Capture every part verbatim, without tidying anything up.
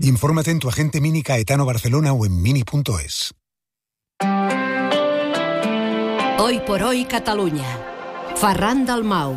Infórmate en tu agente Mini Caetano Barcelona o en mini punto es. Hoy por hoy Catalunya. Ferran Dalmau.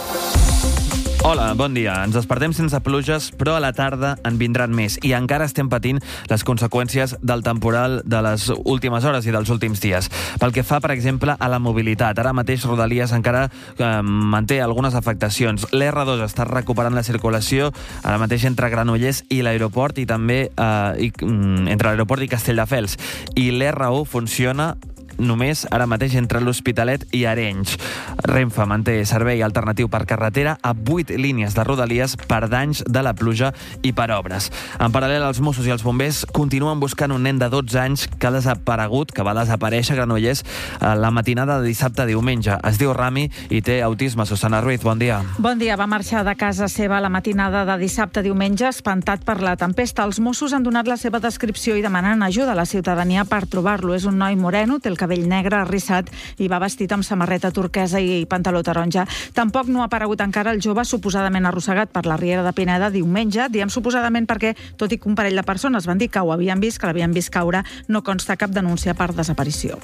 Hola, bon dia. Ens despertem sense pluges, però a la tarda en vindran més i encara estem patint les conseqüències del temporal de les últimes hores i dels últims dies. Pel que fa, per exemple, a la mobilitat. Ara mateix Rodalies encara eh, manté algunes afectacions. l'erre dos està recuperant la circulació ara mateix entre Granollers i l'aeroport i també eh, i, entre l'aeroport i Castelldefels. I l'erre u funciona només ara mateix entre l'Hospitalet i Arenys. Renfe manté servei alternatiu per carretera a vuit línies de Rodalies per danys de la pluja i per obres. En paral·lel, els Mossos i els bombers continuen buscant un nen de dotze anys que ha desaparegut, que va desaparèixer a Granollers la matinada de dissabte a diumenge. Es diu Rami i té autisme. Susana Ruiz, bon dia. Bon dia. Va marxar de casa seva la matinada de dissabte a diumenge espantat per la tempesta. Els Mossos han donat la seva descripció i demanen ajuda a la ciutadania per trobar-lo. És un noi moreno, té el cabell negre arrissat i va vestit amb samarreta turquesa i pantaló taronja. Tampoc no ha aparegut encara el jove suposadament arrossegat per la Riera de Pineda diumenge. Diem suposadament perquè, tot i que un parell de persones van dir que ho havien vist, que l'havien vist caure, no consta cap denúncia per desaparició.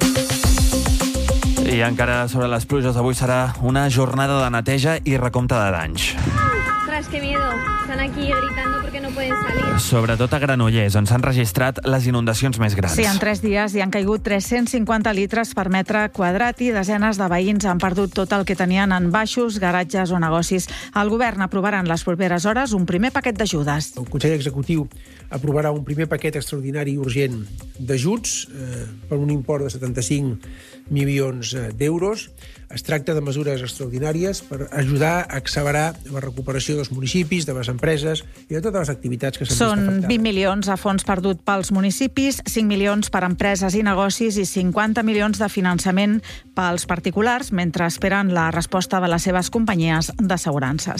I encara sobre les pluges, avui serà una jornada de neteja i recompte de danys. Ostras, qué miedo. Están aquí gritando porque no pueden salir. Sobretot a Granollers, on s'han registrat les inundacions més grans. Sí, en tres dies hi han caigut tres-cents cinquanta litres per metre quadrat i desenes de veïns han perdut tot el que tenien en baixos, garatges o negocis. El govern aprovarà en les properes hores un primer paquet d'ajudes. El Consell Executiu aprovarà un primer paquet extraordinari i urgent d'ajuts eh, per un import de setanta-cinc milions d'euros. Es tracta de mesures extraordinàries per ajudar a accelerar la recuperació dels municipis, de les empreses i de totes les activitats que s'han vist afectades. Són vint milions a fons perdut pels municipis, cinc milions per empreses i negocis i cinquanta milions de finançament pels particulars, mentre esperen la resposta de les seves companyies d'assegurances.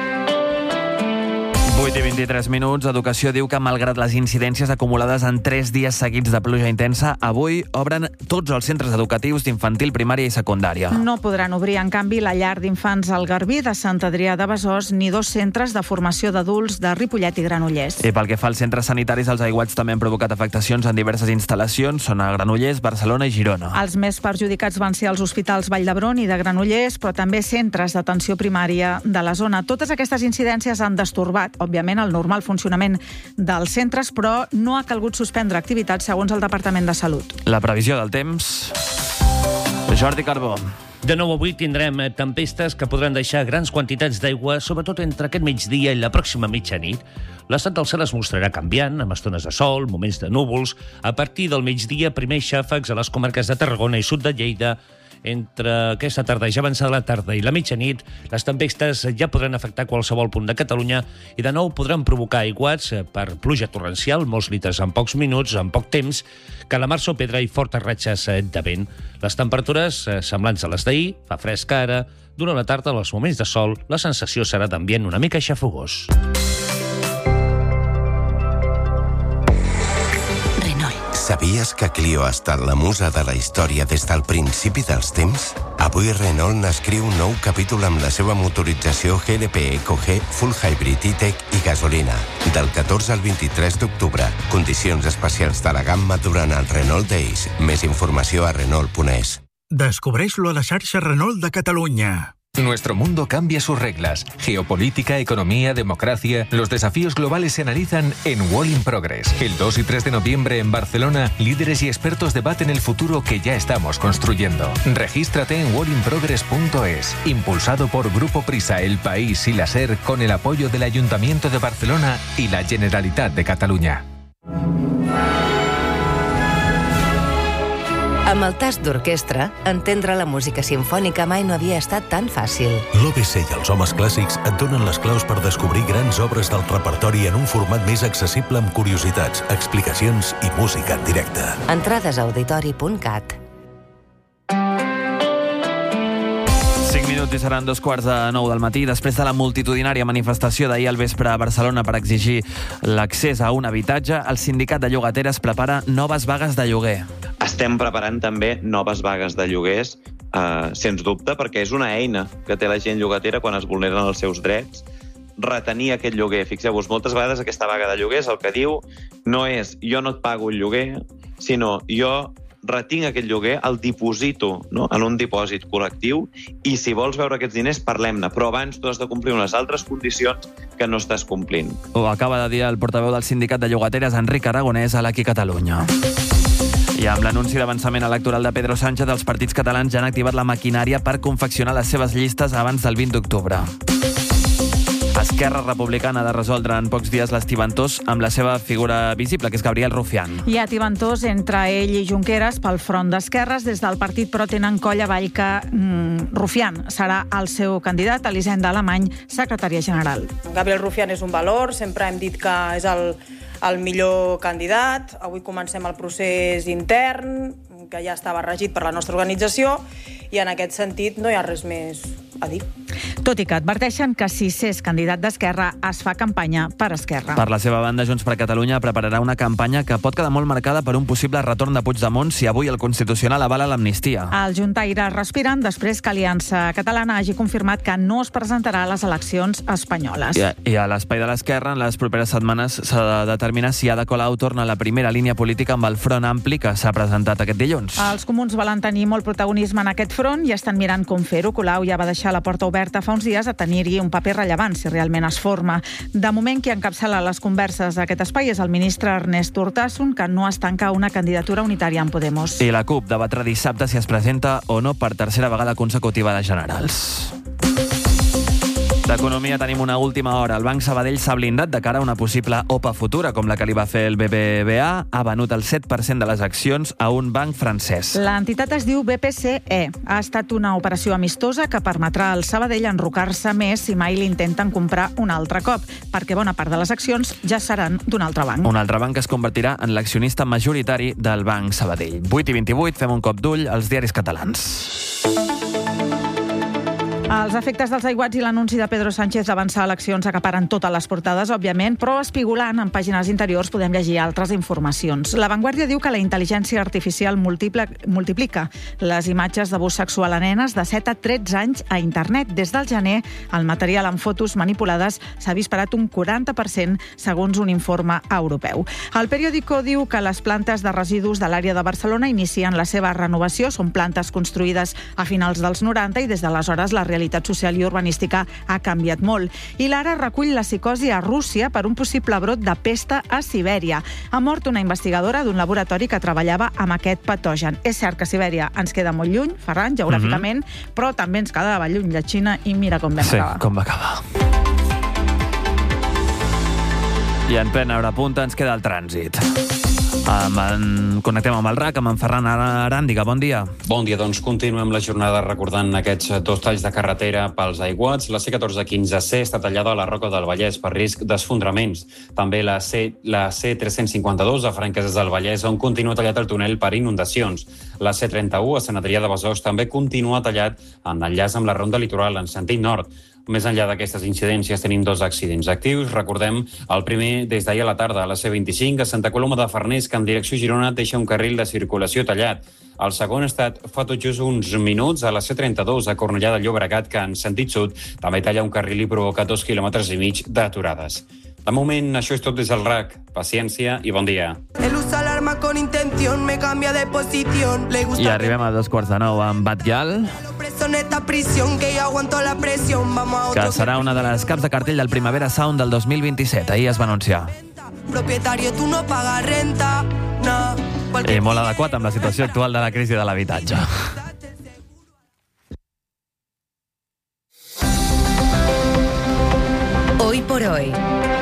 vuit i vint-i-tres minuts. Educació diu que, malgrat les incidències acumulades en tres dies seguits de pluja intensa, avui obren tots els centres educatius d'infantil, primària i secundària. No podran obrir, en canvi, la llar d'infants al Garbí de Sant Adrià de Besòs ni dos centres de formació d'adults de Ripollet i Granollers. I pel que fa als centres sanitaris, els aiguats també han provocat afectacions en diverses instal·lacions. Són a Granollers, Barcelona i Girona. Els més perjudicats van ser els hospitals Vall d'Hebron i de Granollers, però també centres d'atenció primària de la zona. Totes aquestes incidències han destorbat, òbviament, el normal funcionament dels centres, però no ha calgut suspendre activitats segons el Departament de Salut. La previsió del temps... Jordi Carbó. De nou avui tindrem tempestes que podran deixar grans quantitats d'aigua, sobretot entre aquest migdia i la pròxima mitjanit. L'estat del cel es mostrarà canviant, amb estones de sol, moments de núvols. A partir del migdia, primers xàfecs a les comarques de Tarragona i sud de Lleida. Entre aquesta tarda i ja avançada la tarda i la mitjanit, les tempestes ja podran afectar qualsevol punt de Catalunya i de nou podran provocar aiguats per pluja torrencial, molts litres en pocs minuts, en poc temps, calamars o pedra i fortes ratxes de vent. Les temperatures semblants a les d'ahir, fa fresc ara, durant la tarda, als moments de sol, la sensació serà d'ambient una mica xafogós. Sabies que Clio ha estat la musa de la història des del principi dels temps? Avui Renault n'escriu un nou capítol amb la seva motorització G L P Eco G, Full Hybrid E-Tech i gasolina. Del catorze al vint-i-tres d'octubre. Condicions especials de la gamma durant el Renault Days. Més informació a Renault punt es. Descobreix-lo a la xarxa Renault de Catalunya. Nuestro mundo cambia sus reglas. Geopolítica, economía, democracia. Los desafíos globales se analizan en Wall in Progress. El dos y tres de noviembre en Barcelona, líderes y expertos debaten el futuro que ya estamos construyendo. Regístrate en wall in progress punto es. Impulsado por Grupo Prisa, El País y la SER, con el apoyo del Ayuntamiento de Barcelona y la Generalitat de Catalunya. Amb el tast d'orquestra, entendre la música simfònica mai no havia estat tan fàcil. L'O B C i els homes clàssics et donen les claus per descobrir grans obres del repertori en un format més accessible amb curiositats, explicacions i música en directe. Entrades a auditori punt cat. cinc minuts i seran dos quarts de nou del matí. Després de la multitudinària manifestació d'ahir al vespre a Barcelona per exigir l'accés a un habitatge, el sindicat de llogateres prepara noves vagues de lloguer. Estem preparant també noves vagues de lloguers, eh, sens dubte, perquè és una eina que té la gent llogatera quan es vulneren els seus drets, retenir aquest lloguer. Fixeu-vos, moltes vegades aquesta vaga de lloguers el que diu no és jo no et pago el lloguer, sinó jo retinc aquest lloguer, el diposito, no?, en un dipòsit col·lectiu, i si vols veure aquests diners, parlem-ne, però abans tu has de complir unes altres condicions que no estàs complint. Ho acaba de dir el portaveu del sindicat de llogateres, Enric Aragonès, a l'Aquí Catalunya. I amb l'anunci d'avançament electoral de Pedro Sánchez, els partits catalans ja han activat la maquinària per confeccionar les seves llistes abans del vint d'octubre. Esquerra Republicana ha de resoldre en pocs dies l'estivantós amb la seva figura visible, que és Gabriel Rufián. Hi ha tivantós entre ell i Junqueras pel front d'esquerres. Des del partit, però, tenen coll avall que mm, Rufián serà el seu candidat. Elisenda Alemany, secretària general. Gabriel Rufián és un valor, sempre hem dit que és el, el millor candidat. Avui comencem el procés intern, que ja estava regit per la nostra organització, i en aquest sentit no hi ha res més a dir. Tot i que adverteixen que si s'és candidat d'Esquerra es fa campanya per Esquerra. Per la seva banda, Junts per Catalunya prepararà una campanya que pot quedar molt marcada per un possible retorn de Puigdemont si avui el Constitucional avala l'amnistia. Els juntaires respiren després que Aliança Catalana hagi confirmat que no es presentarà a les eleccions espanyoles. I a, i a l'espai de l'Esquerra, en les properes setmanes s'ha de determinar si Ada Colau torna a la primera línia política amb el Front Ampli que s'ha presentat aquest dilluns. Els comuns volen tenir molt protagonisme en aquest front i estan mirant com fer-ho. Colau ja va deixar la porta oberta fa uns dies a tenir-hi un paper rellevant si realment es forma. De moment, qui encapçala les converses a aquest espai és el ministre Ernest Urtasun, que no es tanca una candidatura unitària en Podemos. I la CUP debatra dissabte si es presenta o no per tercera vegada consecutiva de generals. D'economia tenim una última hora. El Banc Sabadell s'ha blindat de cara a una possible O P A futura, com la que li va fer el B B V A. Ha venut el set per cent de les accions a un banc francès. L'entitat es diu B P C E. Ha estat una operació amistosa que permetrà al Sabadell enrocar-se més si mai l'intenten comprar un altre cop, perquè bona part de les accions ja seran d'un altre banc. Un altre banc que es convertirà en l'accionista majoritari del Banc Sabadell. vuit i vint-i-vuit, fem un cop d'ull als diaris catalans. Els efectes dels aiguats i l'anunci de Pedro Sánchez d'avançar eleccions acaparen totes les portades, òbviament, però espigolant en pàgines interiors podem llegir altres informacions. La Vanguardia diu que la intel·ligència artificial multiplica les imatges d'abús sexual a nenes de set a tretze anys a internet. Des del gener, el material amb fotos manipulades s'ha disparat un quaranta per cent, segons un informe europeu. El periòdico diu que les plantes de residus de l'àrea de Barcelona inicien la seva renovació. Són plantes construïdes a finals dels noranta i des d'aleshores la realitat social i urbanística ha canviat molt. I l'Ara recull la psicosi a Rússia per un possible brot de pesta a Sibèria. Ha mort una investigadora d'un laboratori que treballava amb aquest patogen. És cert que Sibèria ens queda molt lluny, Ferran, geogràficament, mm-hmm. però també ens quedava lluny de Xina i mira com vam sí, acabar. Sí, com va acabar. I en plena hora punta ens queda el trànsit. Um, en... Connectem amb el R A C, amb en Ferran Aràndiga. Bon dia. Bon dia, doncs continuem la jornada recordant aquests dos talls de carretera pels aiguats. La C catorze quinze C està tallada a la Roca del Vallès per risc d'esfondraments. També la C, la C tres-cents cinquanta-dos a Franqueses del Vallès, on continua tallat el túnel per inundacions. La C trenta-u a Sant Adrià de Besòs també continua tallat en enllaç amb la Ronda Litoral en sentit nord. Més enllà d'aquestes incidències tenim dos accidents actius. Recordem el primer des d'ahir a la tarda a la C vint-i-cinc a Santa Coloma de Farners, que en direcció Girona deixa un carril de circulació tallat. El segon ha estat fa tot just uns minuts a la C trenta-dos a Cornellà de Llobregat, que en sentit sud també talla un carril i provoca dos quilòmetres i mig d'aturades. De moment, això és tot des del R A C. Paciència i bon dia. Él usa el arma con intención, me cambia de posición. Le gusta. I arribem a dos quarts de nou amb Batgirl, que serà una de les caps de cartell del Primavera Sound del dos mil vint-i-set. Ahir es va anunciar. Propietario, tu no pagas renta. No. I molt adequat amb la situació actual de la crisi de l'habitatge. Hoy por hoy,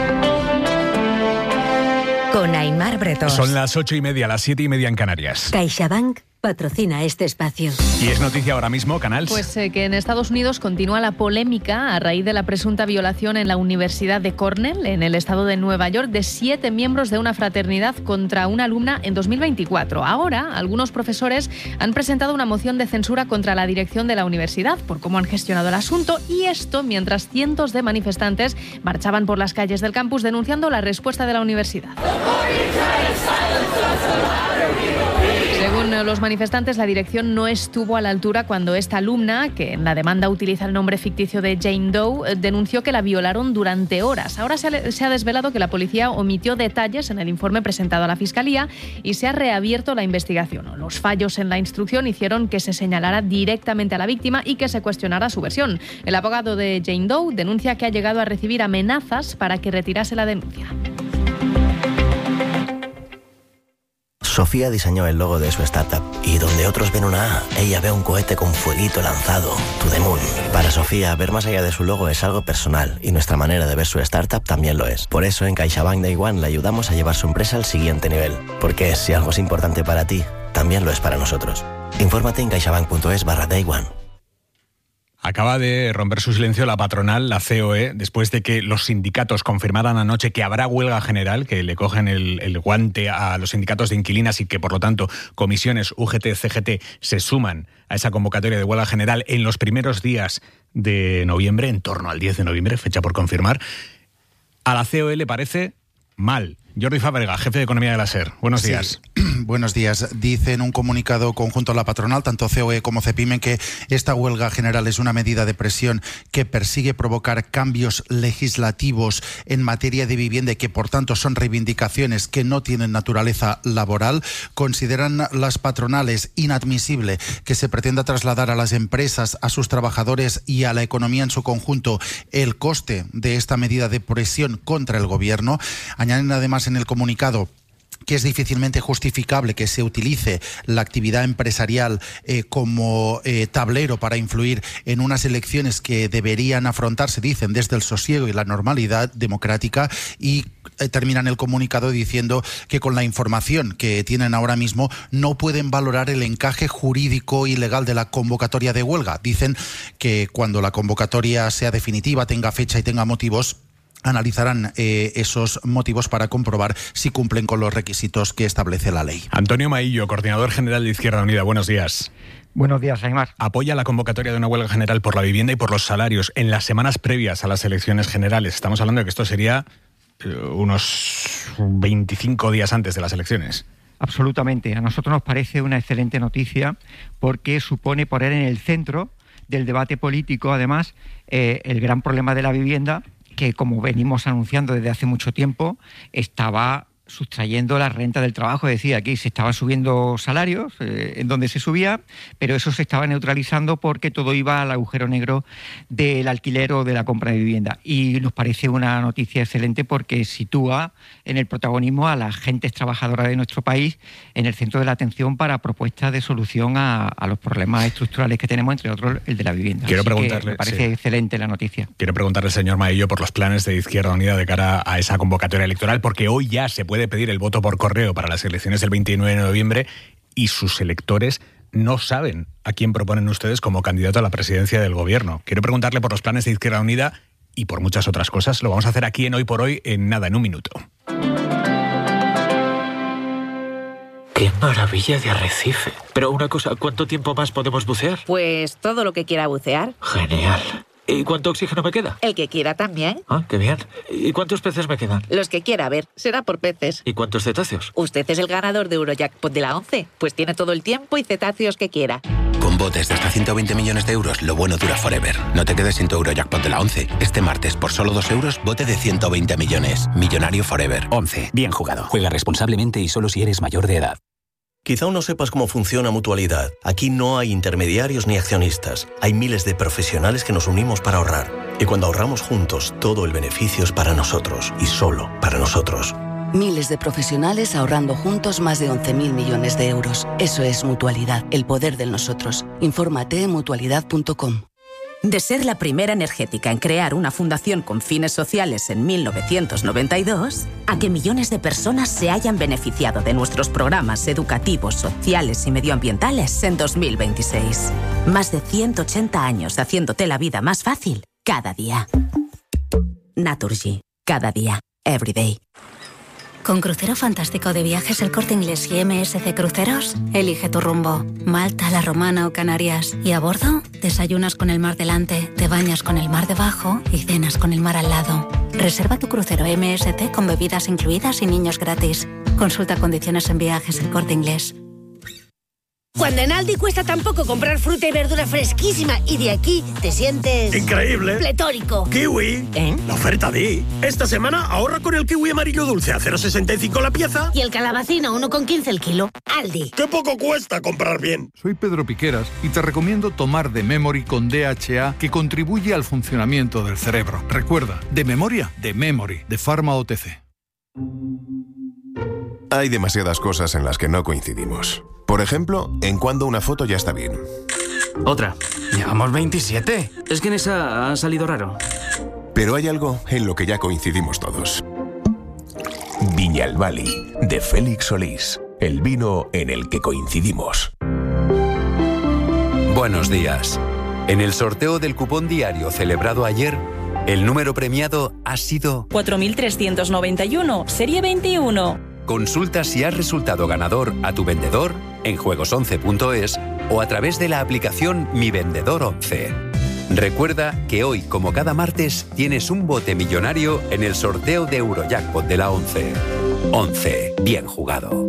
con Aimar Bretos. Son las ocho y media, las siete y media en Canarias. CaixaBank patrocina este espacio. Y es noticia ahora mismo, Canals. Pues eh, que en Estados Unidos continúa la polémica a raíz de la presunta violación en la Universidad de Cornell, en el estado de Nueva York, de siete miembros de una fraternidad contra una alumna en dos mil veinticuatro. Ahora, algunos profesores han presentado una moción de censura contra la dirección de la universidad por cómo han gestionado el asunto, y esto mientras cientos de manifestantes marchaban por las calles del campus denunciando la respuesta de la universidad. Según los manifestantes, la dirección no estuvo a la altura cuando esta alumna, que en la demanda utiliza el nombre ficticio de Jane Doe, denunció que la violaron durante horas. Ahora se ha, se ha desvelado que la policía omitió detalles en el informe presentado a la Fiscalía y se ha reabierto la investigación. Los fallos en la instrucción hicieron que se señalara directamente a la víctima y que se cuestionara su versión. El abogado de Jane Doe denuncia que ha llegado a recibir amenazas para que retirase la denuncia. Sofía diseñó el logo de su startup y donde otros ven una A, ella ve un cohete con fueguito lanzado, to the moon. Para Sofía, ver más allá de su logo es algo personal y nuestra manera de ver su startup también lo es. Por eso en CaixaBank Day One le ayudamos a llevar su empresa al siguiente nivel. Porque si algo es importante para ti, también lo es para nosotros. Infórmate en caixabank.es barra Day One. Acaba de romper su silencio la patronal, la C O E, después de que los sindicatos confirmaran anoche que habrá huelga general, que le cogen el, el guante a los sindicatos de inquilinas y que, por lo tanto, comisiones U G T, C G T se suman a esa convocatoria de huelga general en los primeros días de noviembre, en torno al diez de noviembre, fecha por confirmar. A la C O E le parece mal. Jordi Fábrega, jefe de Economía de la SER. Buenos sí. días. Buenos días. Dice en un comunicado conjunto a la patronal, tanto C O E como CEPIME, que esta huelga general es una medida de presión que persigue provocar cambios legislativos en materia de vivienda y que, por tanto, son reivindicaciones que no tienen naturaleza laboral. Consideran las patronales inadmisible que se pretenda trasladar a las empresas, a sus trabajadores y a la economía en su conjunto el coste de esta medida de presión contra el gobierno. Añaden además en el comunicado que es difícilmente justificable que se utilice la actividad empresarial eh, como eh, tablero para influir en unas elecciones que deberían afrontarse, dicen, desde el sosiego y la normalidad democrática, y eh, terminan el comunicado diciendo que con la información que tienen ahora mismo no pueden valorar el encaje jurídico y legal de la convocatoria de huelga. Dicen que cuando la convocatoria sea definitiva, tenga fecha y tenga motivos, analizarán eh, esos motivos para comprobar si cumplen con los requisitos que establece la ley. Antonio Maillo, coordinador general de Izquierda Unida. Buenos días. Buenos días, Aymar. Apoya la convocatoria de una huelga general por la vivienda y por los salarios en las semanas previas a las elecciones generales. Estamos hablando de que esto sería eh, unos veinticinco días antes de las elecciones. Absolutamente. A nosotros nos parece una excelente noticia porque supone poner en el centro del debate político, además, eh, el gran problema de la vivienda, que, como venimos anunciando desde hace mucho tiempo, estaba sustrayendo la renta del trabajo. Es decir, aquí se estaban subiendo salarios, eh, en donde se subía, pero eso se estaba neutralizando porque todo iba al agujero negro del alquiler o de la compra de vivienda. Y nos parece una noticia excelente porque sitúa en el protagonismo a las gentes trabajadoras de nuestro país en el centro de la atención para propuestas de solución a, a los problemas estructurales que tenemos, entre otros el de la vivienda. Quiero Así preguntarle, que me parece sí. excelente la noticia. Quiero preguntarle, señor Maillo, por los planes de Izquierda Unida de cara a esa convocatoria electoral, porque hoy ya se puede de pedir el voto por correo para las elecciones del veintinueve de noviembre y sus electores no saben a quién proponen ustedes como candidato a la presidencia del gobierno. Quiero preguntarle por los planes de Izquierda Unida y por muchas otras cosas. Lo vamos a hacer aquí en Hoy por Hoy en nada, en un minuto. ¡Qué maravilla de arrecife! Pero una cosa, ¿cuánto tiempo más podemos bucear? Pues todo lo que quiera bucear. Genial. ¿Y cuánto oxígeno me queda? El que quiera también. Ah, qué bien. ¿Y cuántos peces me quedan? Los que quiera, a ver, será por peces. ¿Y cuántos cetáceos? Usted es el ganador de Eurojackpot de la once, pues tiene todo el tiempo y cetáceos que quiera. Con botes de hasta ciento veinte millones de euros, lo bueno dura forever. No te quedes sin tu Eurojackpot de la once. Este martes, por solo dos euros, bote de ciento veinte millones. Millonario forever. once. Bien jugado. Juega responsablemente y solo si eres mayor de edad. Quizá aún no sepas cómo funciona Mutualidad. Aquí no hay intermediarios ni accionistas. Hay miles de profesionales que nos unimos para ahorrar. Y cuando ahorramos juntos, todo el beneficio es para nosotros y solo para nosotros. Miles de profesionales ahorrando juntos más de once mil millones de euros. Eso es Mutualidad, el poder del nosotros. Infórmate en mutualidad punto com. De ser la primera energética en crear una fundación con fines sociales en mil novecientos noventa y dos, a que millones de personas se hayan beneficiado de nuestros programas educativos, sociales y medioambientales en dos mil veintiséis. Más de ciento ochenta años haciéndote la vida más fácil cada día. Naturgy. Cada día. Every day. Con Crucero Fantástico de Viajes El Corte Inglés y M S C Cruceros, elige tu rumbo. Malta, La Romana o Canarias. Y a bordo, desayunas con el mar delante, te bañas con el mar debajo y cenas con el mar al lado. Reserva tu crucero M S C con bebidas incluidas y niños gratis. Consulta condiciones en Viajes El Corte Inglés. Cuando en Aldi cuesta tan poco comprar fruta y verdura fresquísima y de aquí te sientes... ¡increíble! Pletórico. ¡Kiwi! ¿Eh? La oferta di. Esta semana ahorra con el kiwi amarillo dulce a cero coma sesenta y cinco la pieza. Y el calabacín a uno con quince el kilo. Aldi. ¡Qué poco cuesta comprar bien! Soy Pedro Piqueras y te recomiendo tomar de Memory con D H A, que contribuye al funcionamiento del cerebro. Recuerda, de memoria, de Memory, de Pharma O T C. Hay demasiadas cosas en las que no coincidimos. Por ejemplo, en cuando una foto ya está bien. Otra. Llevamos veintisiete. Es que en esa ha salido raro. Pero hay algo en lo que ya coincidimos todos. Viñalbali, de Félix Solís. El vino en el que coincidimos. Buenos días. En el sorteo del cupón diario celebrado ayer, el número premiado ha sido cuatro mil trescientos noventa y uno, serie veintiuno. Consulta si has resultado ganador a tu vendedor en juegos once punto es o a través de la aplicación Mi Vendedor once. Recuerda que hoy, como cada martes, tienes un bote millonario en el sorteo de Eurojackpot de la once. once. Bien jugado.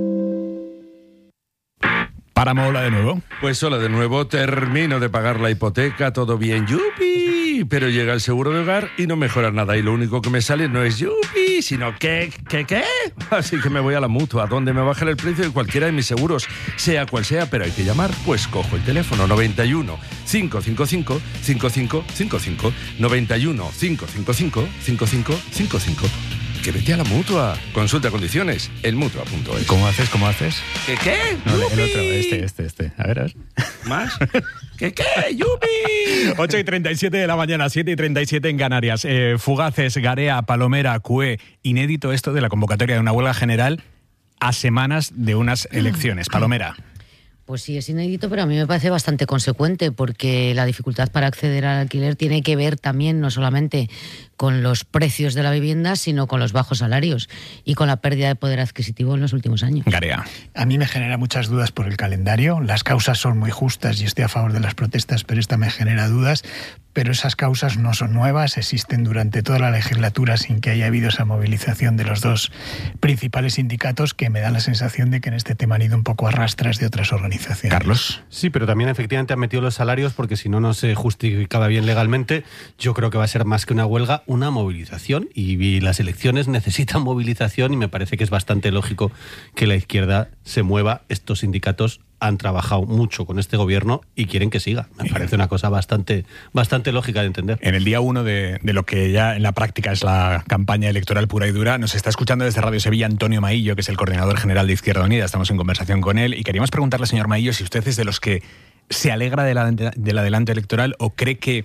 Páramo, hola de nuevo. Pues hola de nuevo, termino de pagar la hipoteca, todo bien, yupi, pero llega el seguro de hogar y no mejora nada y lo único que me sale no es yupi, sino que, ¿qué, qué? Así que me voy a la Mutua, donde me bajan el precio de cualquiera de mis seguros, sea cual sea, pero hay que llamar, pues cojo el teléfono noventa y uno, cinco cinco cinco, cinco cinco cinco cinco, noventa y uno, cinco cinco cinco, cinco cinco cinco cinco. Que vete a la Mutua. Consulta condiciones en mutua punto es. ¿Cómo haces? ¿Cómo haces? ¿Qué qué? No, el otro, este, este, este. A ver, a ver. ¿Más? ¿Qué qué? ¡Yupi! ocho y treinta y siete de la mañana, siete y treinta y siete en Canarias. Eh, Fugaces, Garea, Palomera, Cue. Inédito esto de la convocatoria de una huelga general a semanas de unas elecciones. Palomera. Pues sí, es inédito, pero a mí me parece bastante consecuente, porque la dificultad para acceder al alquiler tiene que ver también no solamente con los precios de la vivienda, sino con los bajos salarios y con la pérdida de poder adquisitivo en los últimos años. Garea. A mí me genera muchas dudas por el calendario. Las causas son muy justas y estoy a favor de las protestas, pero esta me genera dudas. Pero esas causas no son nuevas, existen durante toda la legislatura sin que haya habido esa movilización de los dos principales sindicatos, que me da la sensación de que en este tema han ido un poco a rastras de otras organizaciones. Carlos. Sí, pero también efectivamente han metido los salarios porque si no, no se justificaba bien legalmente. Yo creo que va a ser más que una huelga, una movilización, y las elecciones necesitan movilización y me parece que es bastante lógico que la izquierda se mueva. Estos sindicatos han trabajado mucho con este gobierno y quieren que siga. Me parece una cosa bastante, bastante lógica de entender. En el día uno de, de lo que ya en la práctica es la campaña electoral pura y dura, nos está escuchando desde Radio Sevilla Antonio Maillo, que es el coordinador general de Izquierda Unida. Estamos en conversación con él y queríamos preguntarle, señor Maillo, si usted es de los que se alegra del adelanto de adelanto electoral o cree que,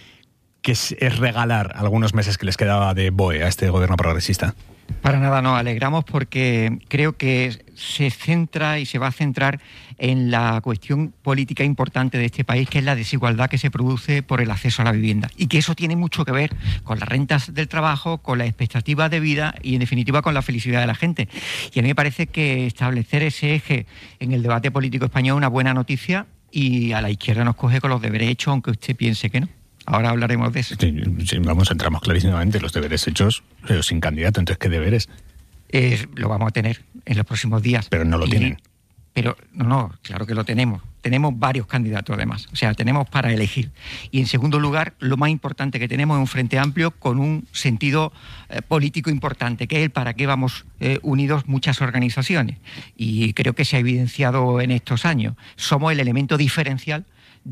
que es regalar algunos meses que les quedaba de B O E a este gobierno progresista. Para nada nos alegramos, porque creo que se centra y se va a centrar en la cuestión política importante de este país, que es la desigualdad que se produce por el acceso a la vivienda, y que eso tiene mucho que ver con las rentas del trabajo, con las expectativas de vida y en definitiva con la felicidad de la gente. Y a mí me parece que establecer ese eje en el debate político español es una buena noticia, y a la izquierda nos coge con los deberes hechos, aunque usted piense que no. Ahora hablaremos de eso. Sí, sí, vamos, entramos clarísimamente, los deberes hechos, pero sin candidato. Entonces, ¿qué deberes? Eh, lo vamos a tener en los próximos días. Pero no lo y, tienen. Pero no, no, claro que lo tenemos. Tenemos varios candidatos además. O sea, tenemos para elegir. Y en segundo lugar, lo más importante que tenemos es un frente amplio con un sentido eh, político importante, que es el para qué vamos eh, unidos muchas organizaciones. Y creo que se ha evidenciado en estos años. Somos el elemento diferencial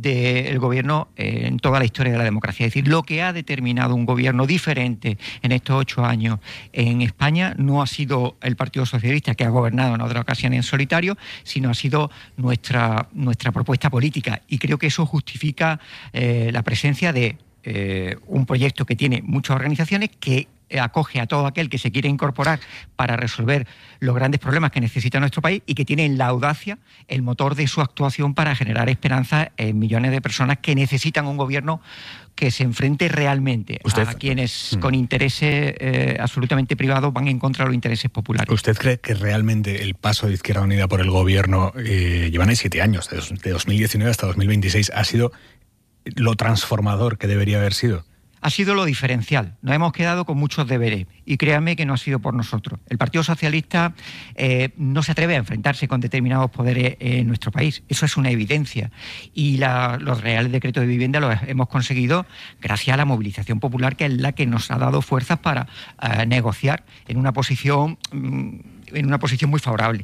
del gobierno en toda la historia de la democracia. Es decir, lo que ha determinado un gobierno diferente en estos ocho años en España no ha sido el Partido Socialista, que ha gobernado en otras ocasiones en solitario, sino ha sido nuestra, nuestra propuesta política. Y creo que eso justifica eh, la presencia de eh, un proyecto que tiene muchas organizaciones, que acoge a todo aquel que se quiere incorporar para resolver los grandes problemas que necesita nuestro país, y que tiene en la audacia el motor de su actuación para generar esperanza en millones de personas que necesitan un gobierno que se enfrente realmente ¿Usted? a quienes hmm. con intereses eh, absolutamente privados van en contra de los intereses populares. ¿Usted cree que realmente el paso de Izquierda Unida por el gobierno, eh, llevan ahí siete años, de dos mil diecinueve hasta dos mil veintiséis, ha sido lo transformador que debería haber sido? ha sido lo diferencial. Nos hemos quedado con muchos deberes y créanme que no ha sido por nosotros. El Partido Socialista eh, no se atreve a enfrentarse con determinados poderes en nuestro país. Eso es una evidencia. Y la, los reales decretos de vivienda los hemos conseguido gracias a la movilización popular, que es la que nos ha dado fuerzas para uh, negociar en una posición... Mmm, en una posición muy favorable.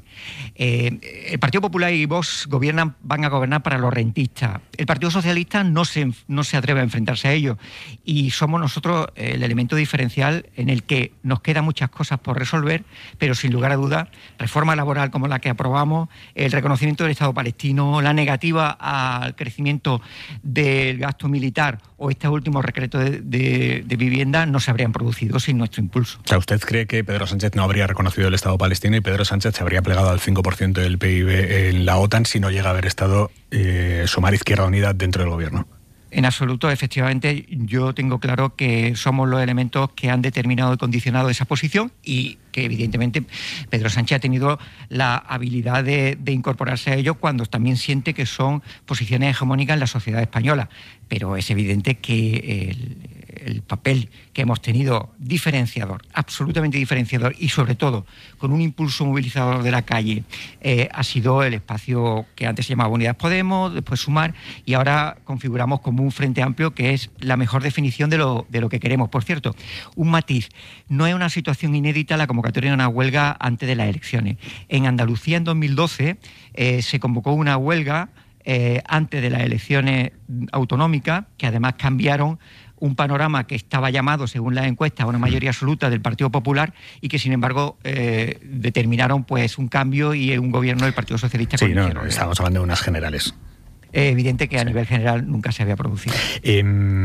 Eh, el Partido Popular y Vox gobiernan, van a gobernar para los rentistas. El Partido Socialista no se, no se atreve a enfrentarse a ellos y somos nosotros el elemento diferencial en el que nos quedan muchas cosas por resolver, pero sin lugar a dudas, reforma laboral como la que aprobamos, el reconocimiento del Estado palestino, la negativa al crecimiento del gasto militar o este último decreto de, de, de vivienda no se habrían producido sin nuestro impulso. O sea, ¿usted cree que Pedro Sánchez no habría reconocido el Estado palestino y Pedro Sánchez se habría plegado al cinco por ciento del P I B en la OTAN si no llega a haber estado eh, Sumar Izquierda Unida dentro del gobierno? En absoluto, efectivamente, yo tengo claro que somos los elementos que han determinado y condicionado esa posición y que evidentemente Pedro Sánchez ha tenido la habilidad de, de incorporarse a ello cuando también siente que son posiciones hegemónicas en la sociedad española. Pero es evidente que el, el papel que hemos tenido diferenciador, absolutamente diferenciador y sobre todo con un impulso movilizador de la calle, eh, ha sido el espacio que antes se llamaba Unidas Podemos, después Sumar y ahora configuramos como un frente amplio que es la mejor definición de lo, de lo que queremos. Por cierto, un matiz, no es una situación inédita la convocatoria de una huelga antes de las elecciones. En Andalucía en dos mil doce eh, se convocó una huelga eh, antes de las elecciones autonómicas que además cambiaron un panorama que estaba llamado, según las encuestas, a una mayoría absoluta del Partido Popular y que, sin embargo, eh, determinaron pues un cambio y un gobierno del Partido Socialista. Sí, no, no, estamos hablando de unas generales. Es evidente que a sí. nivel general nunca se había producido. Eh,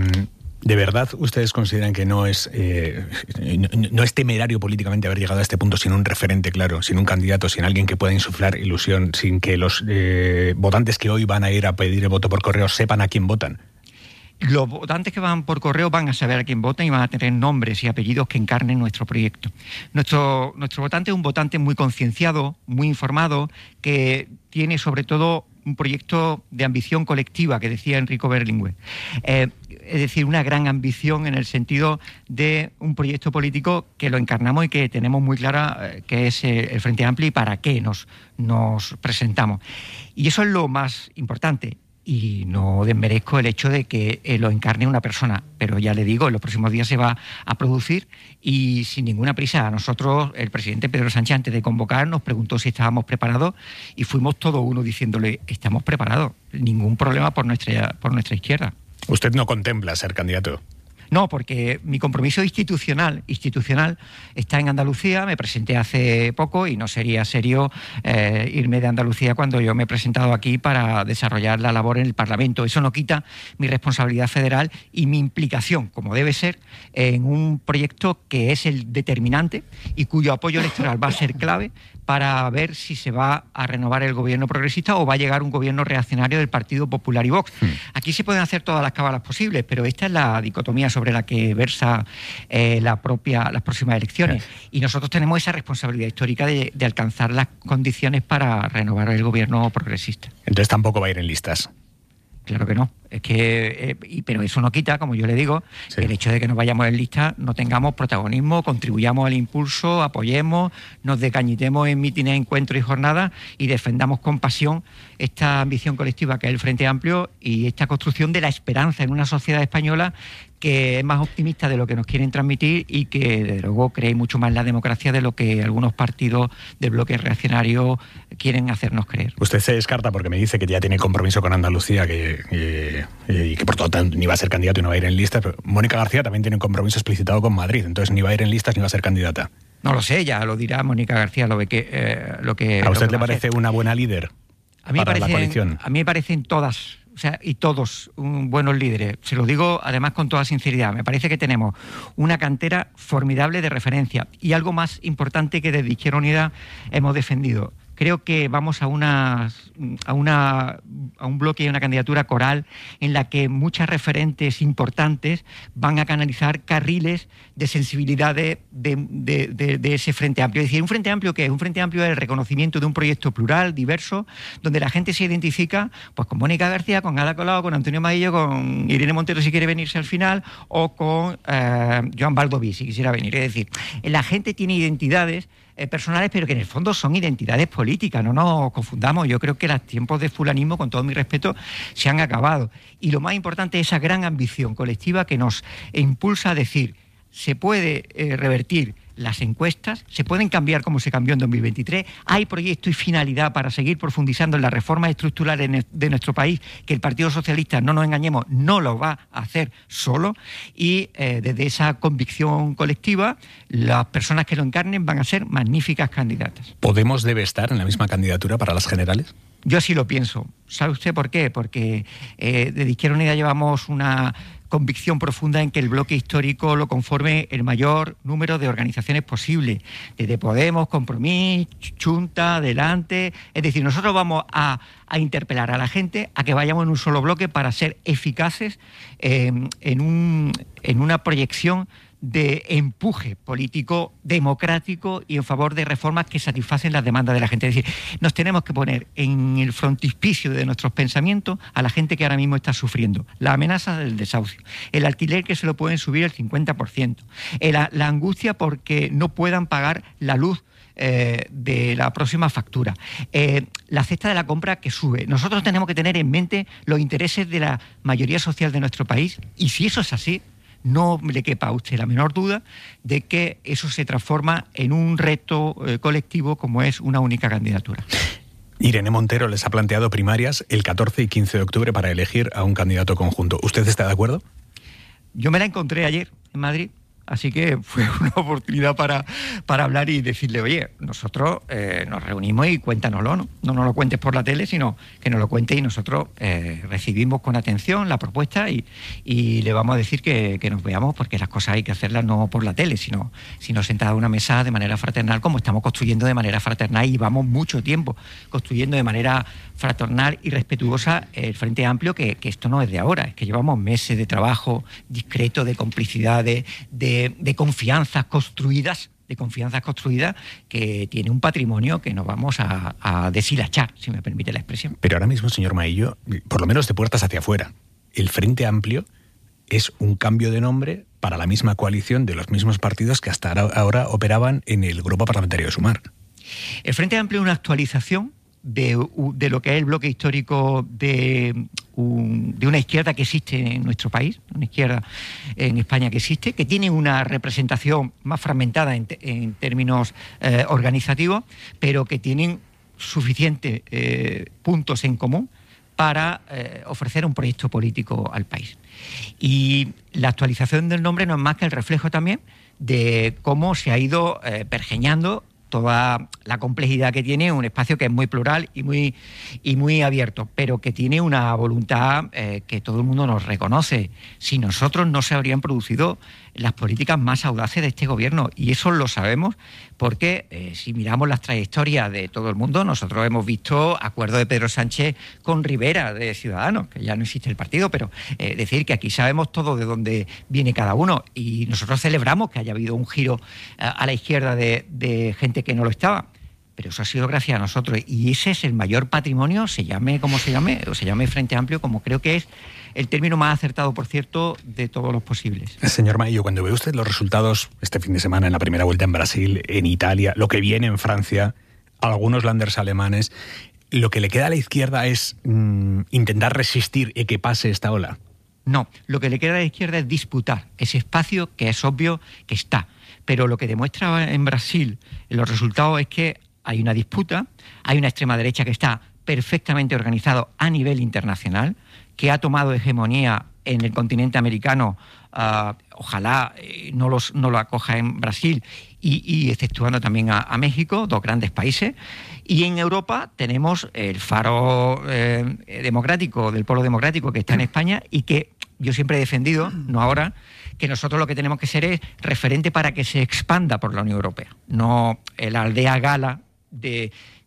¿De verdad ustedes consideran que no es, eh, no, no es temerario políticamente haber llegado a este punto sin un referente claro, sin un candidato, sin alguien que pueda insuflar ilusión, sin que los eh, votantes que hoy van a ir a pedir el voto por correo sepan a quién votan? Los votantes que van por correo van a saber a quién votan y van a tener nombres y apellidos que encarnen nuestro proyecto. Nuestro, nuestro votante es un votante muy concienciado, muy informado, que tiene sobre todo un proyecto de ambición colectiva, que decía Enrico Berlinguer. Eh, es decir, una gran ambición en el sentido de un proyecto político que lo encarnamos y que tenemos muy clara eh, que es eh, el Frente Amplio y para qué nos, nos presentamos. Y eso es lo más importante. Y no desmerezco el hecho de que eh, lo encarne una persona, pero ya le digo, en los próximos días se va a producir y sin ninguna prisa. A nosotros, el presidente Pedro Sánchez, antes de convocar, nos preguntó si estábamos preparados y fuimos todo uno diciéndole, estamos preparados, ningún problema por nuestra, por nuestra izquierda. ¿Usted no contempla ser candidato? No, porque mi compromiso institucional institucional está en Andalucía. Me presenté hace poco y no sería serio eh, irme de Andalucía cuando yo me he presentado aquí para desarrollar la labor en el Parlamento. Eso no quita mi responsabilidad federal y mi implicación, como debe ser, en un proyecto que es el determinante y cuyo apoyo electoral va a ser clave para ver si se va a renovar el gobierno progresista o va a llegar un gobierno reaccionario del Partido Popular y Vox. Hmm. Aquí se pueden hacer todas las cábalas posibles, pero esta es la dicotomía sobre la que versa eh, la propia, las próximas elecciones. Sí. Y nosotros tenemos esa responsabilidad histórica de, de alcanzar las condiciones para renovar el gobierno progresista. Entonces tampoco va a ir en listas. Claro que no. Es que, eh, pero eso no quita, como yo le digo, sí. que el hecho de que nos vayamos en lista no tengamos protagonismo, contribuyamos al impulso, apoyemos, nos decañitemos en mítines, encuentros y jornadas y defendamos con pasión esta ambición colectiva que es el Frente Amplio y esta construcción de la esperanza en una sociedad española que es más optimista de lo que nos quieren transmitir y que, desde luego, cree mucho más en la democracia de lo que algunos partidos del bloque reaccionario quieren hacernos creer. Usted se descarta porque me dice que ya tiene compromiso con Andalucía que, que, y que por todo tanto ni va a ser candidato y no va a ir en listas, pero Mónica García también tiene un compromiso explicitado con Madrid, entonces ni va a ir en listas ni va a ser candidata. No lo sé, ya lo dirá Mónica García, lo, que, eh, lo que... ¿A usted que le parece hacer. una buena líder a mí para parecen, la coalición? A mí me parecen todas... O sea, y todos um, buenos líderes. Se lo digo además con toda sinceridad. Me parece que tenemos una cantera formidable de referencia y algo más importante que desde Izquierda Unida hemos defendido, Creo que vamos a, una, a, una, a un bloque y a una candidatura coral en la que muchas referentes importantes van a canalizar carriles de sensibilidad de, de, de, de, de ese Frente Amplio. Es decir, un Frente Amplio que es un Frente Amplio es el reconocimiento de un proyecto plural, diverso, donde la gente se identifica pues con Mónica García, con Ada Colau, con Antonio Maillo, con Irene Montero si quiere venirse al final, o con eh, Joan Baldoví si quisiera venir. Es decir, la gente tiene identidades eh, personales, pero que en el fondo son identidades políticas, no nos confundamos. Yo creo que los tiempos de fulanismo, con todo mi respeto, se han acabado. Y lo más importante es esa gran ambición colectiva que nos impulsa a decir: se puede eh, revertir las encuestas, se pueden cambiar como se cambió en dos mil veintitrés, hay proyecto y finalidad para seguir profundizando en las reformas estructurales de nuestro país, que el Partido Socialista, no nos engañemos, no lo va a hacer solo, y eh, desde esa convicción colectiva, las personas que lo encarnen van a ser magníficas candidatas. ¿Podemos debe estar en la misma candidatura para las generales? Yo así lo pienso. ¿Sabe usted por qué? Porque eh, desde Izquierda Unida llevamos una convicción profunda en que el bloque histórico lo conforme el mayor número de organizaciones posible, desde Podemos, Compromís, Chunta, Adelante. Es decir, nosotros vamos a, a interpelar a la gente a que vayamos en un solo bloque para ser eficaces eh, en, un, en una proyección de empuje político democrático y en favor de reformas que satisfacen las demandas de la gente. Es decir, nos tenemos que poner en el frontispicio de nuestros pensamientos a la gente que ahora mismo está sufriendo la amenaza del desahucio, el alquiler que se lo pueden subir el cincuenta por ciento, la, la angustia porque no puedan pagar la luz Eh, de la próxima factura, eh, la cesta de la compra que sube. Nosotros tenemos que tener en mente los intereses de la mayoría social de nuestro país, y si eso es así, no le quepa a usted la menor duda de que eso se transforma en un reto eh, colectivo como es una única candidatura. Irene Montero les ha planteado primarias el catorce y quince de octubre para elegir a un candidato conjunto. ¿Usted está de acuerdo? Yo me la encontré ayer en Madrid. Así que fue una oportunidad para, para hablar y decirle: oye, nosotros eh, nos reunimos y cuéntanoslo, ¿no? No nos lo cuentes por la tele, sino que nos lo cuentes, y nosotros eh, recibimos con atención la propuesta y, y le vamos a decir que, que nos veamos, porque las cosas hay que hacerlas no por la tele, sino, sino sentadas a una mesa de manera fraternal, como estamos construyendo de manera fraternal y llevamos mucho tiempo construyendo de manera fraternal y respetuosa el Frente Amplio, que, que esto no es de ahora, es que llevamos meses de trabajo discreto, de complicidad, de, de de confianzas construidas, de confianzas construidas, que tiene un patrimonio que nos vamos a, a deshilachar, si me permite la expresión. Pero ahora mismo, señor Maillo, por lo menos de puertas hacia afuera, el Frente Amplio es un cambio de nombre para la misma coalición de los mismos partidos que hasta ahora operaban en el grupo parlamentario de Sumar. El Frente Amplio es una actualización de, de lo que es el bloque histórico de, un, de una izquierda que existe en nuestro país, una izquierda en España que existe, que tiene una representación más fragmentada en, en términos eh, organizativos, pero que tienen suficientes eh, puntos en común para eh, ofrecer un proyecto político al país. Y la actualización del nombre no es más que el reflejo también de cómo se ha ido eh, pergeñando toda la complejidad que tiene un espacio que es muy plural y muy, y muy abierto, pero que tiene una voluntad eh, que todo el mundo nos reconoce. Sin nosotros no se habrían producido las políticas más audaces de este gobierno, y eso lo sabemos porque eh, si miramos las trayectorias de todo el mundo, nosotros hemos visto acuerdo de Pedro Sánchez con Rivera de Ciudadanos, que ya no existe el partido, pero eh, decir que aquí sabemos todo de dónde viene cada uno, y nosotros celebramos que haya habido un giro a, a la izquierda de, de gente que no lo estaba. Pero eso ha sido gracias a nosotros, y ese es el mayor patrimonio, se llame como se llame, o se llame Frente Amplio, como creo que es el término más acertado, por cierto, de todos los posibles. Señor Maillo, cuando ve usted los resultados este fin de semana en la primera vuelta en Brasil, en Italia, lo que viene en Francia, algunos landers alemanes, ¿lo que le queda a la izquierda es mmm, intentar resistir y que pase esta ola? No, lo que le queda a la izquierda es disputar ese espacio que es obvio que está. Pero lo que demuestra en Brasil en los resultados es que hay una disputa, hay una extrema derecha que está perfectamente organizado a nivel internacional, que ha tomado hegemonía en el continente americano, uh, ojalá eh, no, los, no lo acoja en Brasil, y, y exceptuando también a, a México, dos grandes países. Y en Europa tenemos el faro eh, democrático, del polo democrático que está en España, y que yo siempre he defendido, no ahora, que nosotros lo que tenemos que ser es referente para que se expanda por la Unión Europea, no la aldea gala de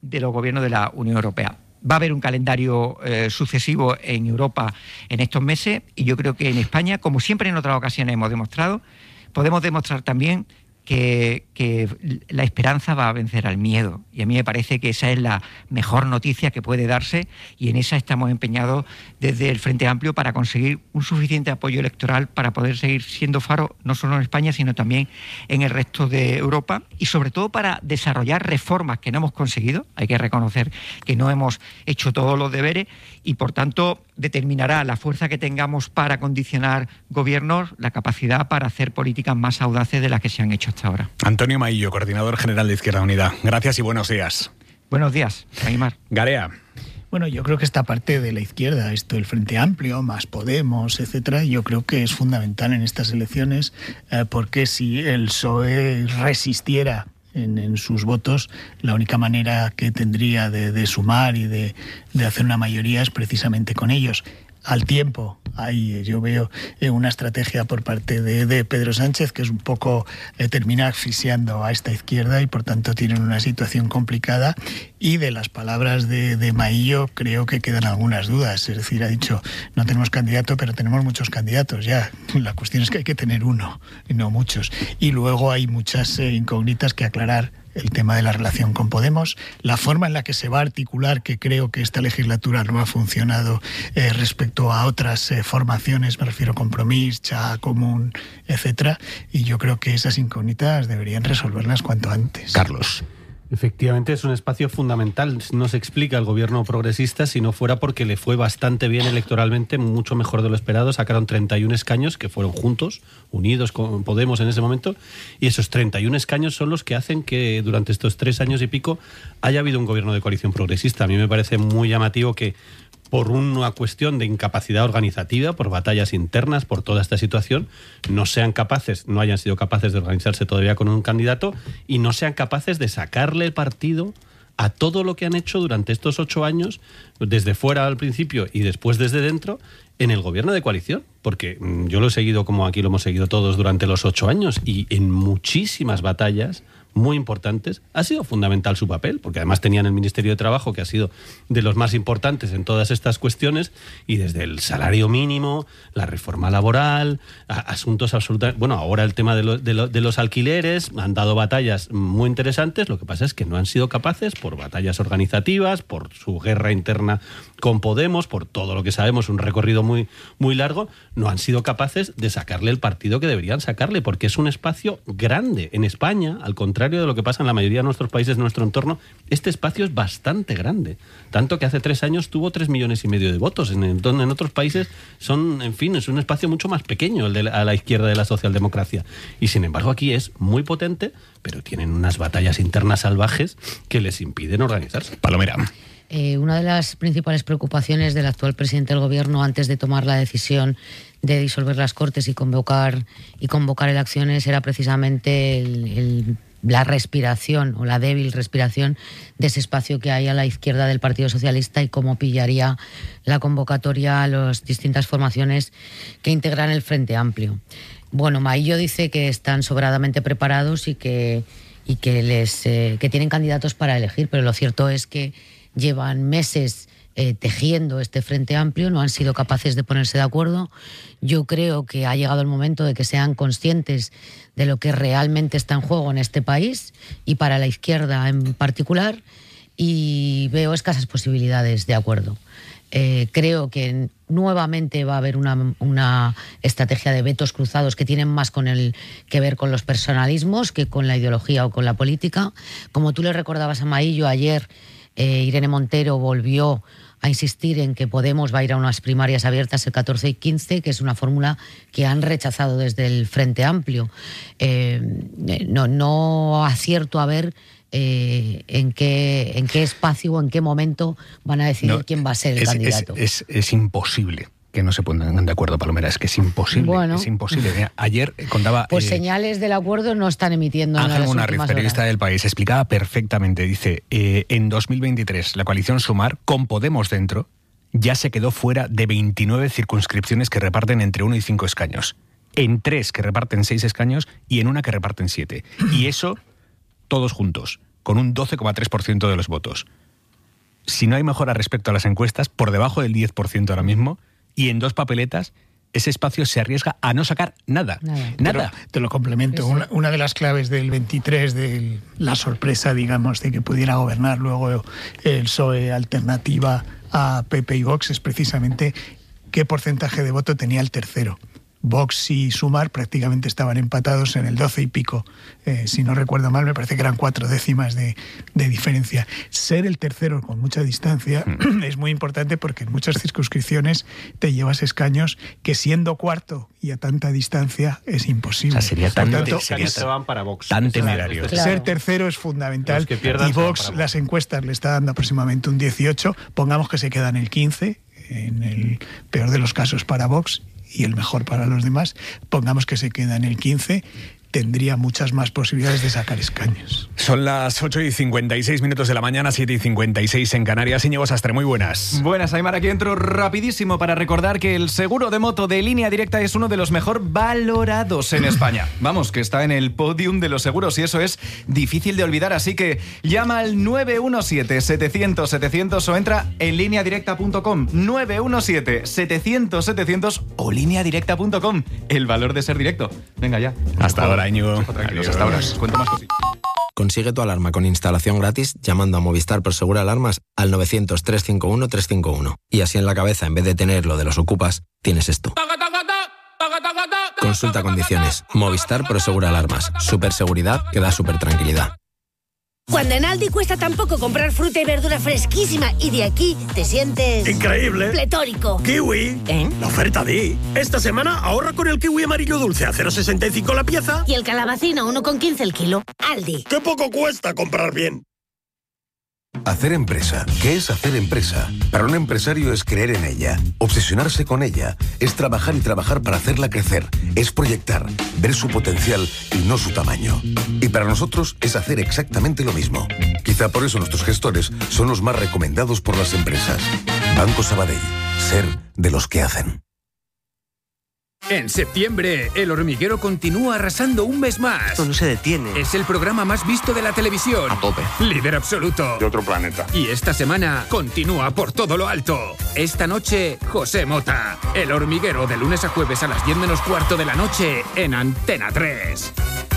de los gobiernos de la Unión Europea. Va a haber un calendario eh, sucesivo en Europa en estos meses y yo creo que en España, como siempre en otras ocasiones hemos demostrado, podemos demostrar también que, que la esperanza va a vencer al miedo. Y a mí me parece que esa es la mejor noticia que puede darse y en esa estamos empeñados desde el Frente Amplio para conseguir un suficiente apoyo electoral para poder seguir siendo faro no solo en España, sino también en el resto de Europa y sobre todo para desarrollar reformas que no hemos conseguido. Hay que reconocer que no hemos hecho todos los deberes y por tanto determinará la fuerza que tengamos para condicionar gobiernos, la capacidad para hacer políticas más audaces de las que se han hecho hasta ahora. Antonio Maillo, coordinador general de Izquierda Unida. Gracias y buenos días. Buenos días, Aymar. Garea. Bueno, yo creo que esta parte de la izquierda, esto del Frente Amplio, más Podemos, etcétera, yo creo que es fundamental en estas elecciones eh, porque si el P S O E resistiera En, en sus votos, la única manera que tendría de, de sumar y de, de hacer una mayoría es precisamente con ellos. Al tiempo, ahí yo veo eh, una estrategia por parte de, de Pedro Sánchez que es un poco eh, termina asfixiando a esta izquierda y por tanto tienen una situación complicada y de las palabras de, de Maillo creo que quedan algunas dudas, es decir, ha dicho no tenemos candidato pero tenemos muchos candidatos ya, la cuestión es que hay que tener uno y no muchos y luego hay muchas eh, incógnitas que aclarar. El tema de la relación con Podemos, la forma en la que se va a articular, que creo que esta legislatura no ha funcionado eh, respecto a otras eh, formaciones, me refiero a Compromís, Cha, Común, etcétera, y yo creo que esas incógnitas deberían resolverlas cuanto antes. Carlos. Efectivamente, es un espacio fundamental. No se explica el gobierno progresista si no fuera porque le fue bastante bien electoralmente, mucho mejor de lo esperado. Sacaron treinta y un escaños que fueron juntos, unidos con Podemos en ese momento, y esos treinta y un escaños son los que hacen que durante estos tres años y pico haya habido un gobierno de coalición progresista. A mí me parece muy llamativo que por una cuestión de incapacidad organizativa, por batallas internas, por toda esta situación, no sean capaces, no hayan sido capaces de organizarse todavía con un candidato y no sean capaces de sacarle el partido a todo lo que han hecho durante estos ocho años, desde fuera al principio y después desde dentro, en el gobierno de coalición. Porque yo lo he seguido como aquí lo hemos seguido todos durante los ocho años y en muchísimas batallas muy importantes, ha sido fundamental su papel, porque además tenían el Ministerio de Trabajo, que ha sido de los más importantes en todas estas cuestiones, y desde el salario mínimo, la reforma laboral, a, asuntos absolutamente... Bueno, ahora el tema de, lo, de, lo, de los alquileres, han dado batallas muy interesantes, lo que pasa es que no han sido capaces, por batallas organizativas, por su guerra interna con Podemos, por todo lo que sabemos, un recorrido muy, muy largo, no han sido capaces de sacarle el partido que deberían sacarle, porque es un espacio grande. En España, al contrario de lo que pasa en la mayoría de nuestros países de nuestro entorno, este espacio es bastante grande. Tanto que hace tres años tuvo tres millones y medio de votos. En, en, en otros países son, en fin, es un espacio mucho más pequeño el de la, a la izquierda de la socialdemocracia. Y sin embargo aquí es muy potente, pero tienen unas batallas internas salvajes que les impiden organizarse. Palomera. Eh, una de las principales preocupaciones del actual presidente del Gobierno antes de tomar la decisión de disolver las Cortes y convocar y convocar elecciones era precisamente el, el, la respiración o la débil respiración de ese espacio que hay a la izquierda del Partido Socialista y cómo pillaría la convocatoria a las distintas formaciones que integran el Frente Amplio. Bueno, Maillo dice que están sobradamente preparados y que, y que, les, eh, que tienen candidatos para elegir, pero lo cierto es que llevan meses eh, tejiendo este Frente Amplio, no han sido capaces de ponerse de acuerdo. Yo creo que ha llegado el momento de que sean conscientes de lo que realmente está en juego en este país y para la izquierda en particular, y veo escasas posibilidades de acuerdo. Eh, creo que nuevamente va a haber una, una estrategia de vetos cruzados que tienen más con el, que ver con los personalismos que con la ideología o con la política. Como tú le recordabas a Maillo ayer, Eh, Irene Montero volvió a insistir en que Podemos va a ir a unas primarias abiertas el catorce y quince, que es una fórmula que han rechazado desde el Frente Amplio. Eh, no, no acierto a ver eh, en, qué, en qué espacio o en qué momento van a decidir no, quién va a ser el es, candidato. Es, es, es imposible que no se pongan de acuerdo, Palomera, es que es imposible, bueno, es imposible. Mira, ayer contaba... Pues eh, señales del acuerdo no están emitiendo en Ángel las Munarriz, últimas periodista horas. del País, explicaba perfectamente, dice, eh, en dos mil veintitrés la coalición Sumar, con Podemos dentro, ya se quedó fuera de veintinueve circunscripciones que reparten entre uno y cinco escaños, en tres que reparten seis escaños y en una que reparten siete. Y eso, todos juntos. con un doce coma tres por ciento de los votos. Si no hay mejora respecto a las encuestas, por debajo del diez por ciento ahora mismo, y en dos papeletas, ese espacio se arriesga a no sacar nada. Nada. nada. Te, lo, te lo complemento. Una, una de las claves del veintitrés, de la sorpresa, digamos, de que pudiera gobernar luego el P S O E alternativa a P P y Vox, es precisamente qué porcentaje de voto tenía el tercero. Vox y Sumar prácticamente estaban empatados en el doce y pico. Eh, si no recuerdo mal, me parece que eran cuatro décimas de, de diferencia. Ser el tercero con mucha distancia mm. es muy importante porque en muchas circunscripciones te llevas escaños que siendo cuarto y a tanta distancia es imposible. O sea, sería tan, tanto, sería es, van para Vox. tan temerario. Claro. Ser tercero es fundamental y Vox, las encuestas le está dando aproximadamente un dieciocho. Pongamos que se queda en el quince, en el peor de los casos para Vox, y el mejor para los demás, pongamos que se queda en el quince, tendría muchas más posibilidades de sacar escaños. Son las ocho y cincuenta y seis minutos de la mañana, siete y cincuenta y seis en Canarias. Íñigo Sastre, muy buenas. Buenas, Aymar, aquí entro rapidísimo para recordar que el seguro de moto de Línea Directa es uno de los mejor valorados en España. Vamos, que está en el podium de los seguros y eso es difícil de olvidar, así que llama al nueve uno siete, setecientos, setecientos o entra en línea directa punto com. nueve uno siete, setecientos, setecientos o línea directa punto com. El valor de ser directo. Venga ya. Hasta ahora. Año. Tranquilos, hasta ahora. Cuento más cositas. Consigue tu alarma con instalación gratis llamando a Movistar Prosegur Alarmas al novecientos, trescientos cincuenta y uno, trescientos cincuenta y uno. Y así en la cabeza, en vez de tener lo de los ocupas, tienes esto. Consulta condiciones. Movistar Prosegur Alarmas. Super seguridad que da super tranquilidad. Cuando en Aldi cuesta tan poco comprar fruta y verdura fresquísima y de aquí te sientes... ¡increíble! ¡Pletórico! ¡Kiwi! ¿Eh? La oferta Di. Esta semana ahorra con el kiwi amarillo dulce a cero coma sesenta y cinco la pieza. Y el calabacín a uno coma quince el kilo. Aldi. ¡Qué poco cuesta comprar bien! Hacer empresa. ¿Qué es hacer empresa? Para un empresario es creer en ella, obsesionarse con ella, es trabajar y trabajar para hacerla crecer, es proyectar, ver su potencial y no su tamaño. Y para nosotros es hacer exactamente lo mismo. Quizá por eso nuestros gestores son los más recomendados por las empresas. Banco Sabadell. Ser de los que hacen. En septiembre, El Hormiguero continúa arrasando un mes más. Esto no se detiene. Es el programa más visto de la televisión. A tope. Líder absoluto. De otro planeta. Y esta semana continúa por todo lo alto. Esta noche, José Mota. El Hormiguero, de lunes a jueves a las diez menos cuarto de la noche en Antena tres.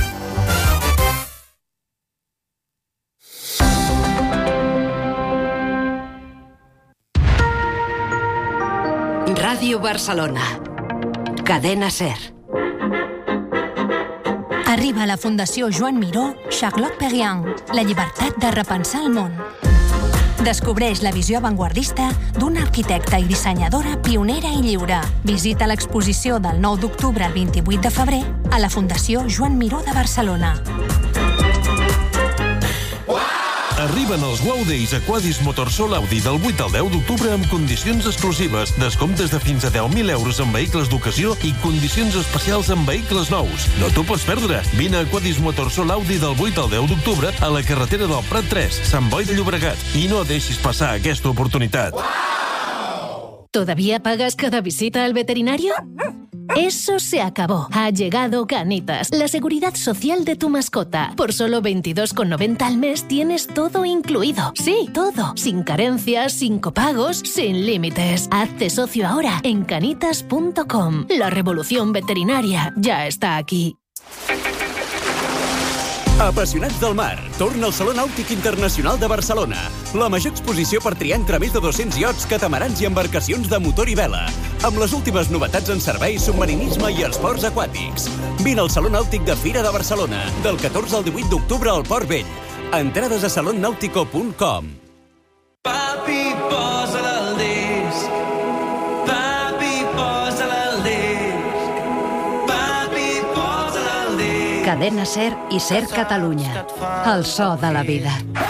Ràdio Barcelona. Cadena SER. Arriba a la Fundació Joan Miró, Charlotte Perriand, la llibertat de repensar el món. Descobreix la visió avantguardista d'una arquitecta i dissenyadora pionera i lliure. Visita l'exposició del nou d'octubre al vint-i-vuit de febrer a la Fundació Joan Miró de Barcelona. Arriben els Wow Days a Quadis Motorsol Audi del vuit al deu d'octubre amb condicions exclusives, descomptes de fins a deu mil euros en vehicles d'ocasió i condicions especials en vehicles nous. No t'ho pots perdre. Vine a Quadis Motorsol Audi del vuit al deu d'octubre a la carretera del Prat tres, Sant Boi de Llobregat. I no deixis passar aquesta oportunitat. ¿Todavía pagas cada visita al veterinario? Eso se acabó. Ha llegado Canitas, la seguridad social de tu mascota. Por solo veintidós con noventa al mes tienes todo incluido. Sí, todo. Sin carencias, sin copagos, sin límites. Hazte socio ahora en canitas punto com. La revolución veterinaria ya está aquí. Apassionats del mar, torna al Saló Nàutic Internacional de Barcelona. La major exposició per triar entre més de dos-cents iots, catamarans i embarcacions de motor i vela. Amb les últimes novetats en serveis, submarinisme i esports aquàtics. Vine al Saló Nàutic de Fira de Barcelona, del catorze al divuit d'octubre al Port Vell. Entrades a salon nàutico punt com. Papi, posa-la al disc. Papi, posa-la al disc. Papi, posa-la al disc. Cadena SER i SER Catalunya. El so de la vida.